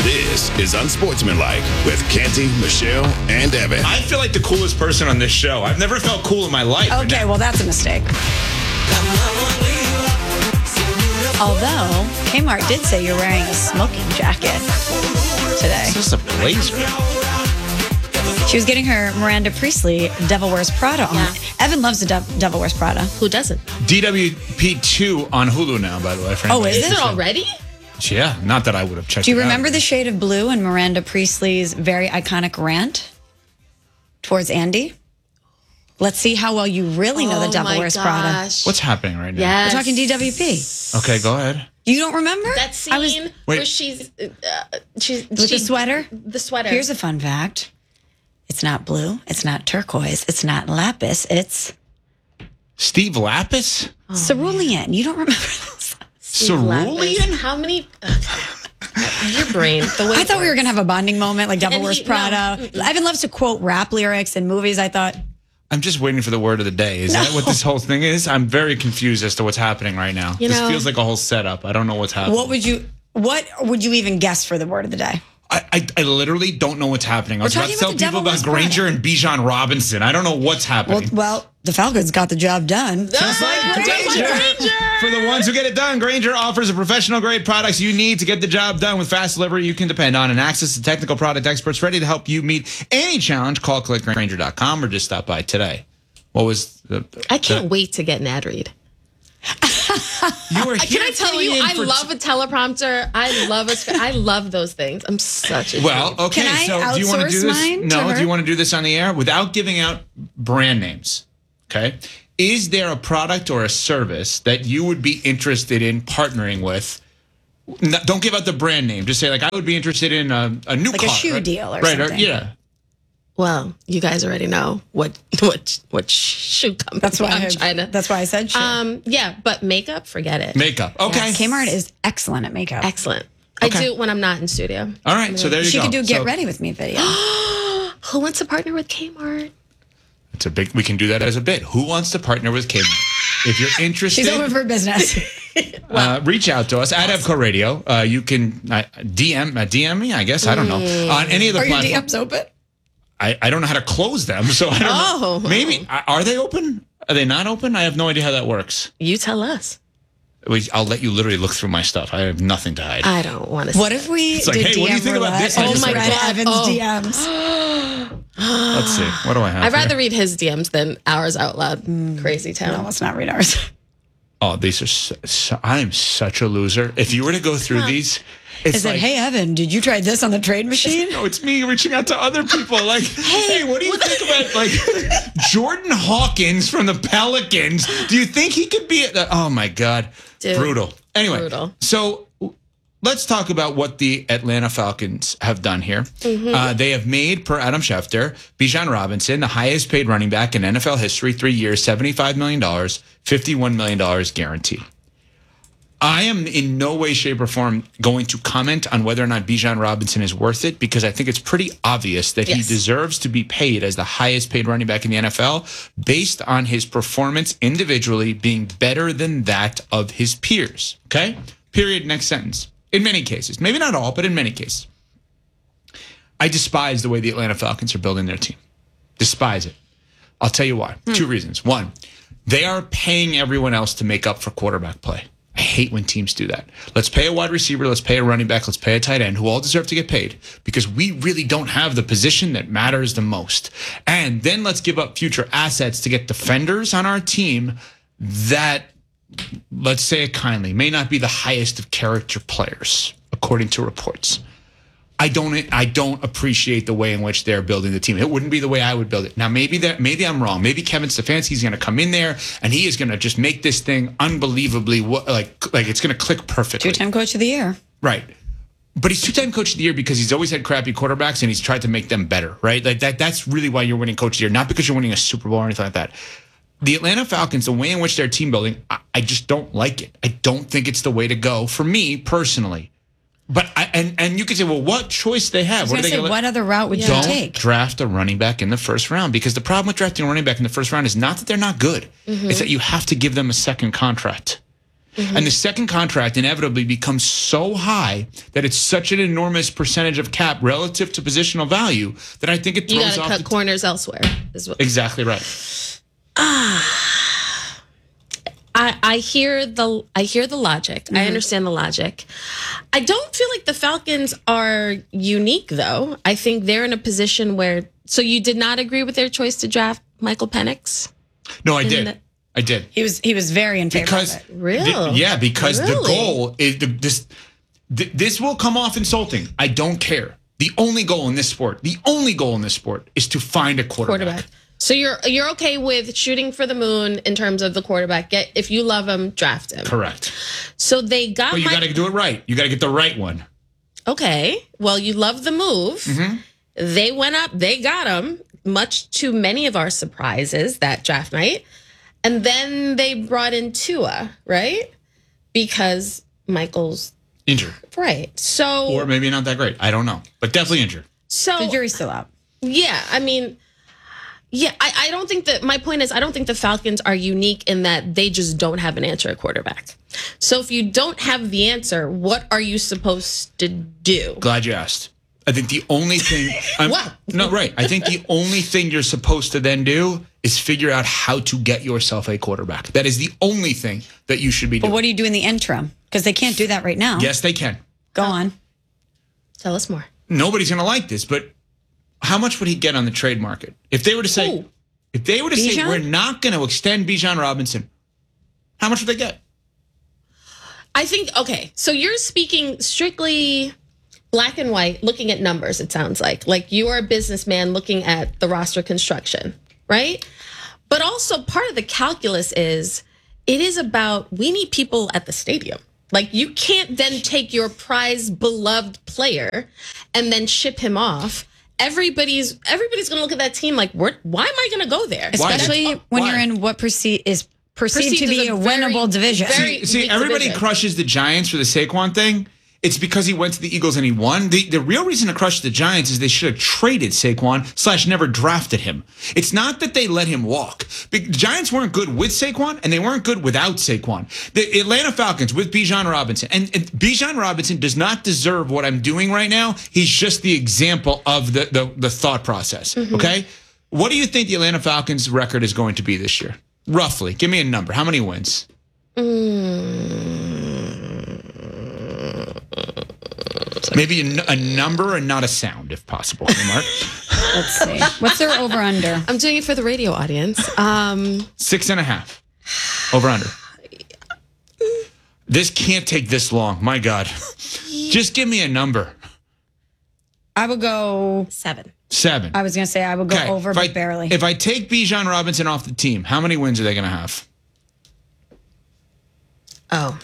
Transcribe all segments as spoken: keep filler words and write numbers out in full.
This is Unsportsmanlike with Canty, Michelle, and Evan. I feel like the coolest person on this show. I've never felt cool in my life. Okay, well, that's a mistake. Although, Kmart did say you're wearing a smoking jacket today. It's just a blazer. She was getting her Miranda Priestley Devil Wears Prada on. Yeah. Evan loves the De- Devil Wears Prada. Who doesn't? D W P two on Hulu now, by the way. Oh, is Is it already? Yeah, not that I would have checked Do you it out. remember the shade of blue in Miranda Priestley's very iconic rant towards Andy? Let's see how well you really know oh the Devil my Wears Prada. gosh. What's happening right now? Yes. We're talking D W P. Okay, go ahead. You don't remember? That scene I was, where Wait. she's uh, she's with she, the sweater? The sweater. Here's a fun fact. It's not blue. It's not turquoise. It's not lapis. It's Steve Lapis? Oh, cerulean. You don't remember this? Steve Cerulean? Lapis. How many? Uh, your brain. The way I it thought we were works. going to have a bonding moment like Devil And Wears he- no, Prada. mm-mm. Ivan loves to quote rap lyrics in movies. I thought, I'm just waiting for the word of the day. Is that what this whole thing is? I'm very confused as to what's happening right now. You this know- feels like a whole setup. I don't know what's happening. what would you what would you even guess for the word of the day? I, I, I literally don't know what's happening. I was about to talking tell about the people Devil about Wears Granger Prada. and Bijan Robinson. I don't know what's happening. Well, well, the Falcons got the job done. Just like Granger. For the ones who get it done, Granger offers the professional grade products you need to get the job done with fast delivery you can depend on and access to technical product experts ready to help you meet any challenge. Call click granger dot com or just stop by today. What was the... I can't the, wait to get an ad read. You were Can I tell filling you? in I for- love a teleprompter. I love a. I love those things. I'm such a. Well, geek. okay, Can I so do you want to do outsource this? mine to No, her? do you want to do this on the air without giving out brand names? Okay. Is there a product or a service that you would be interested in partnering with? No, don't give out the brand name. Just say, like, I would be interested in a, a new Like a car. shoe right? deal or right, something. yeah. Well, you guys already know what what what shoe company. That's why I'm I, trying to. that's why I said sure. Um. Yeah, but makeup, forget it. Makeup. Okay. Kmart is excellent at makeup. Excellent. Okay. I do it when I'm not in studio. All right. So there you She go. could do get So ready with me video. Who wants to partner with Kmart? It's a big. We can do that as a bit. Who wants to partner with Kmart? If you're interested, She's open for business. uh, reach out to us at Evco Radio. Uh, you can uh, D M uh, D M me. I guess I don't know on any of the Are your platforms. D Ms open? I, I don't know how to close them, so I don't Oh. know. Maybe are they open? Are they not open? I have no idea how that works. You tell us. We- I'll let you literally look through my stuff. I have nothing to hide. I don't want to. What if we like, did hey, D M what do you think about roulette this? and Oh just my read God. Evan's Oh. D Ms? Let's see. What do I have? I'd rather here? read his D Ms than ours out loud. Crazy No, town. let's not read ours. Oh, these are. So, so, I am such a loser. If you were to go through these, it's Is it, like, hey, Evan, did you try this on the trade machine? no, it's me reaching out to other people. Like, hey, what do you think about like Jordan Hawkins from the Pelicans? Do you think he could be? At the, oh my God, Dude, brutal. Anyway, brutal. so let's talk about what the Atlanta Falcons have done here. Mm-hmm. Uh, they have made, per Adam Schefter, Bijan Robinson the highest paid running back in N F L history, three years, seventy-five million dollars, fifty-one million dollars guaranteed. I am in no way, shape, or form going to comment on whether or not Bijan Robinson is worth it because I think it's pretty obvious that Yes. he deserves to be paid as the highest paid running back in the N F L based on his performance individually being better than that of his peers. Okay? Period. Next sentence. In many cases. Maybe not all, but in many cases. I despise the way the Atlanta Falcons are building their team. Despise it. I'll tell you why. Two reasons. One, they are paying everyone else to make up for quarterback play. I hate when teams do that. Let's pay a wide receiver, let's pay a running back, let's pay a tight end, who all deserve to get paid because we really don't have the position that matters the most. And then let's give up future assets to get defenders on our team that, let's say it kindly, may not be the highest of character players, according to reports. I don't I don't appreciate the way in which they're building the team. It wouldn't be the way I would build it. Now, maybe that maybe I'm wrong. Maybe Kevin Stefanski is going to come in there and he is going to just make this thing unbelievably like like it's going to click perfectly. Two-time coach of the year. Right. But he's two-time coach of the year because he's always had crappy quarterbacks and he's tried to make them better, right? Like that that's really why you're winning coach of the year, not because you're winning a Super Bowl or anything like that. The Atlanta Falcons, the way in which they're team building, I, I just don't like it. I don't think it's the way to go for me personally. But I, and and you could say, well, what choice they have? I was What going are to they say, gonna what other route would you Don't take? draft a running back in the first round because the problem with drafting a running back in the first round is not that they're not good. Mm-hmm. It's that you have to give them a second contract. Mm-hmm. And the second contract inevitably becomes so high that it's such an enormous percentage of cap relative to positional value that I think it throws You got to off cut the corners elsewhere. Is what. Exactly right. Ah, I I hear the I hear the logic. Mm-hmm. I understand the logic. I don't feel like the Falcons are unique, though. I think they're in a position where. So you did not agree with their choice to draft Michael Penix? No, I did. the- I did. He was he was very in favor Because of it. Really? th- yeah, because the Really? goal is the, this. th- This will come off insulting. I don't care. The only goal in this sport, the only goal in this sport, is to find a quarterback. Quarterback. So you're you're okay with shooting for the moon in terms of the quarterback. Get if you love him, draft him. Correct. So they got. But you my- got to do it right. You got to get the right one. Okay. Well, you love the move. Mm-hmm. They went up. They got him. Much to many of our surprises that draft night. And then they brought in Tua, right? Because Michael's Injured. right. So, Or maybe not that great. I don't know. But definitely injured. so The jury's still out. yeah, I mean, yeah, I, I don't think that my point is I don't think the Falcons are unique in that they just don't have an answer at quarterback. So if you don't have the answer, what are you supposed to do? Glad you asked. I think the only thing. I'm, What? No, right. I think the only thing you're supposed to then do is figure out how to get yourself a quarterback. That is the only thing that you should be But doing. what do you do in the interim? Because they can't do that right now. Yes, they can. Go on. Tell us more. Nobody's going to like this, but how much would he get on the trade market if they were to say, Who? if they were to say Bijan? we're not going to extend Bijan Robinson? How much would they get? I think, okay, so you're speaking strictly black and white, looking at numbers, it sounds like. Like you are a businessman looking at the roster construction, right? But also part of the calculus is it is about we need people at the stadium. Like you can't then take your prized beloved player and then ship him off. Everybody's everybody's gonna look at that team like, where, why am I gonna go there? Why? Especially That's- when why? you're in what perce- is perceived, Perceived to be as a, a very, winnable division. very- See, see weak everybody division. crushes the Giants for the Saquon thing. It's because he went to the Eagles and he won. The, the real reason to crush the Giants is they should have traded Saquon slash never drafted him. It's not that they let him walk. The Giants weren't good with Saquon and they weren't good without Saquon. The Atlanta Falcons with Bijan Robinson. And, and Bijan Robinson does not deserve what I'm doing right now. He's just the example of the, the, the thought process. Mm-hmm. Okay? What do you think the Atlanta Falcons record is going to be this year? Roughly. Give me a number. How many wins? Maybe a, a number and not a sound, if possible. Hey, Mark. Let's see. What's their over under? I'm doing it for the radio audience. Um, Six and a half. Over under. This can't take this long. My God. Just give me a number. I would go. seven. Seven. I was going to say I would go Okay, over, if but I, barely. If I take Bijan Robinson off the team, how many wins are they going to have? Oh.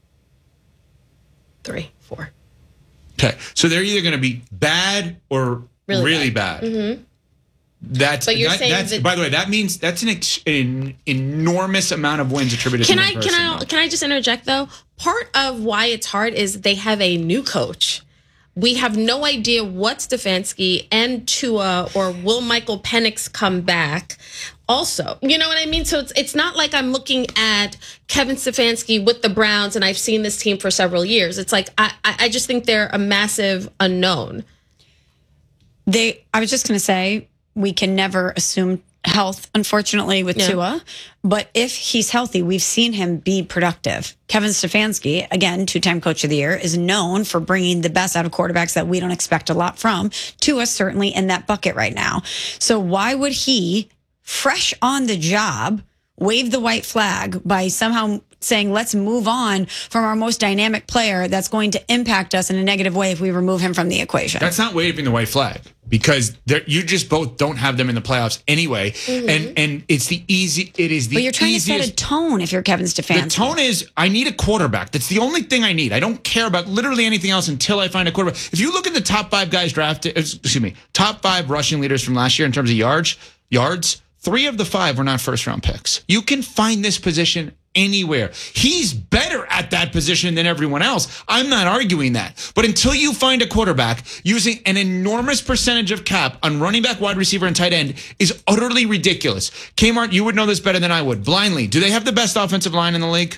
Three, four. Okay. So they're either going to be bad or really, Really bad. bad. Mm-hmm. That's, But you're that, saying that's that- by the way, that means that's an, ex, an enormous amount of wins attributed Can to I one can person, I though. can I just interject though? Part of why it's hard is they have a new coach. We have no idea what Stefanski and Tua or will Michael Penix come back. Also, you know what I mean? So it's it's not like I'm looking at Kevin Stefanski with the Browns and I've seen this team for several years. It's like I I I just think they're a massive unknown. They. I was just going to say we can never assume health, unfortunately, with Yeah. Tua. But if he's healthy, we've seen him be productive. Kevin Stefanski, again, two-time coach of the year, is known for bringing the best out of quarterbacks that we don't expect a lot from. Tua certainly in that bucket right now. So why would he, fresh on the job, wave the white flag by somehow saying, let's move on from our most dynamic player that's going to impact us in a negative way if we remove him from the equation? That's not waving the white flag because they're- you just both don't have them in the playoffs anyway, and and it's the easy. It is the But you're trying easiest. to set a tone if you're Kevin Stefanski. The tone is, I need a quarterback. That's the only thing I need. I don't care about literally anything else until I find a quarterback. If you look at the top five guys drafted, excuse me, top five rushing leaders from last year in terms of yards, yards, three of the five were not first round picks. You can find this position anywhere. He's better at that position than everyone else. I'm not arguing that. But until you find a quarterback using an enormous percentage of cap on running back, wide receiver, and tight end is utterly ridiculous. Kmart, you would know this better than I would. Blindly, do they have the best offensive line in the league?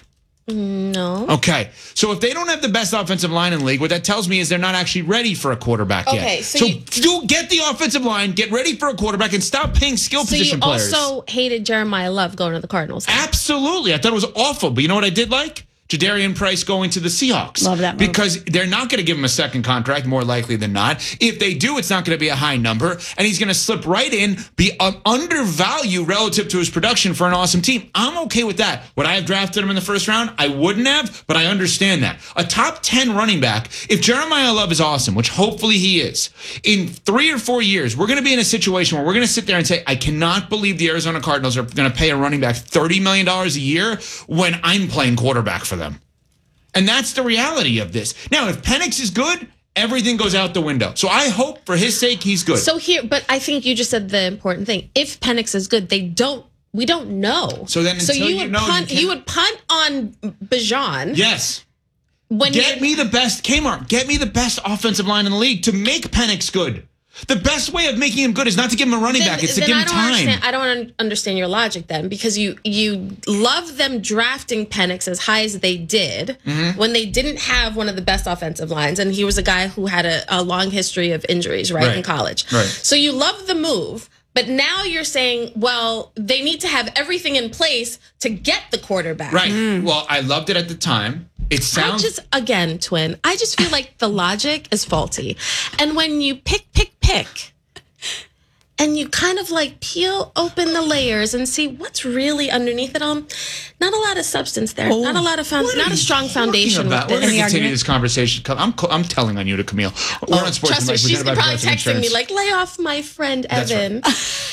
No. Okay. So if they don't have the best offensive line in the league, what that tells me is they're not actually ready for a quarterback yet. Okay, so so you- do get the offensive line, get ready for a quarterback, and stop paying skill So position you players. also hated Jeremiah Love going to the Cardinals. Absolutely. I thought it was awful. But you know what I did like? Jadarian Price going to the Seahawks. Love that move. Because they're not going to give him a second contract, more likely than not. If they do, it's not going to be a high number. And he's going to slip right in, be um, undervalued relative to his production for an awesome team. I'm okay with that. Would I have drafted him in the first round? I wouldn't have, but I understand that. A top ten running back, if Jeremiah Love is awesome, which hopefully he is, in three or four years, we're going to be in a situation where we're going to sit there and say, I cannot believe the Arizona Cardinals are going to pay a running back thirty million dollars a year when I'm playing quarterback for them. And that's the reality of this. Now, if Penix is good, everything goes out the window. So I hope for his sake he's good. So here, but I think you just said the important thing. If Penix is good, they don't. We don't know. So then so until you you would know, you punt. can't- You, would punt on Bijan. yes. When Get you're- me the best, Kmart, get me the best offensive line in the league to make Penix good. The best way of making him good is not to give him a running Then- back. It's to then give I him don't time. Understand, I don't un- understand your logic then, because you you love them drafting Penix as high as they did Mm-hmm. when they didn't have one of the best offensive lines, and he was a guy who had a, a long history of injuries, right, Right. in college. Right. So you love the move, but now you're saying, well, they need to have everything in place to get the quarterback. Right. Well, I loved it at the time. It I sounds just, again, twin, I just feel like the logic is faulty. And when you pick, pick, pick, and you kind of like peel open the layers and see what's really underneath it all, not a lot of substance there. Not a lot of found, What not are a you strong talking foundation about? with We're this. going to continue argument? this conversation. I'm I'm telling on you to Camille. We're on Sports Trust me, Mike, she's presented by probably Progressive texting me Insurance. like, lay off my friend That's right. Evan.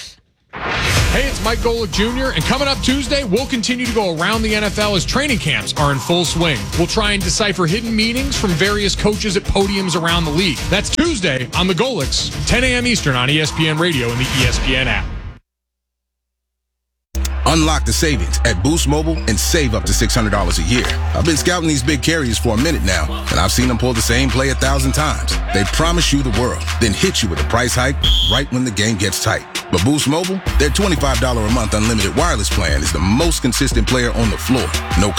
Hey, it's Mike Golick Junior, and coming up Tuesday, we'll continue to go around the N F L as training camps are in full swing. We'll try and decipher hidden meanings from various coaches at podiums around the league. That's Tuesday on the Golicks, ten a.m. Eastern on E S P N Radio and the E S P N app. Unlock the savings at Boost Mobile and save up to six hundred dollars a year. I've been scouting these big carriers for a minute now, and I've seen them pull the same play a thousand times. They promise you the world, then hit you with a price hike right when the game gets tight. But Boost Mobile, their twenty-five dollars a month unlimited wireless plan is the most consistent player on the floor. No